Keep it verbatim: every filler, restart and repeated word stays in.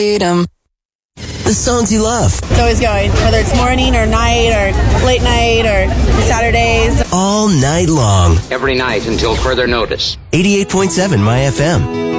The songs you love. It's always going, whether it's morning or night or late night or Saturdays. All night long. Every night until further notice. eighty-eight point seven My F M.